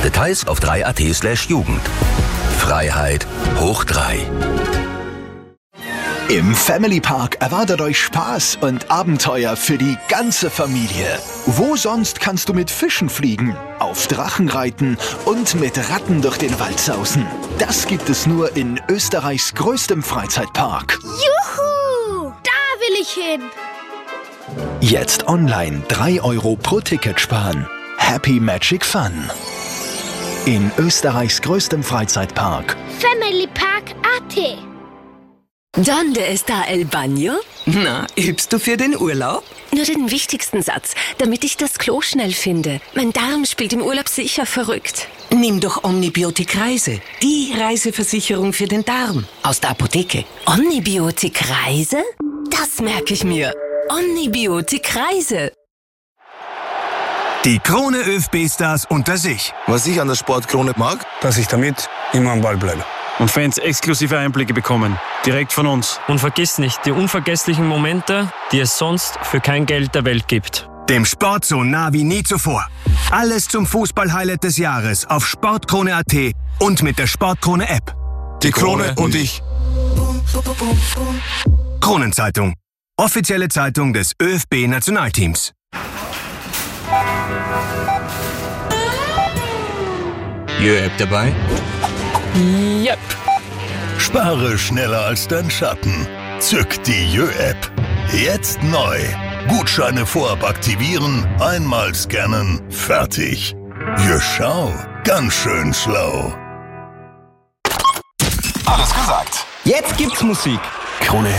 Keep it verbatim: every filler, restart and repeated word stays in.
Details auf drei punkt a t slash Jugend. Freiheit hoch drei. Im Family Park erwartet euch Spaß und Abenteuer für die ganze Familie. Wo sonst kannst du mit Fischen fliegen, auf Drachen reiten und mit Ratten durch den Wald sausen? Das gibt es nur in Österreichs größtem Freizeitpark. Juhu! Da will ich hin! Jetzt online drei Euro pro Ticket sparen. Happy Magic Fun. In Österreichs größtem Freizeitpark. Family Park A T. ¿Dónde está el baño? Na, übst du für den Urlaub? Nur den wichtigsten Satz, damit ich das Klo schnell finde. Mein Darm spielt im Urlaub sicher verrückt. Nimm doch Omnibiotik Reise. Die Reiseversicherung für den Darm. Aus der Apotheke. Omnibiotik Reise? Das merke ich mir. Omnibiotik Reise. Die Krone ÖFB-Stars unter sich. Was ich an der Sportkrone mag, dass ich damit immer am Ball bleibe. Und Fans exklusive Einblicke bekommen. Direkt von uns. Und vergiss nicht, die unvergesslichen Momente, die es sonst für kein Geld der Welt gibt. Dem Sport so nah wie nie zuvor. Alles zum Fußball-Highlight des Jahres auf sportkrone punkt a t und mit der Sportkrone-App. Die Krone und ich. Kronenzeitung. Offizielle Zeitung des ÖFB-Nationalteams. Jö-App dabei? Yep. Spare schneller als dein Schatten. Zück die Jö-App. Jetzt neu. Gutscheine vorab aktivieren, einmal scannen, fertig. Jö, schau, ganz schön schlau. Alles gesagt. Jetzt gibt's Musik. Krone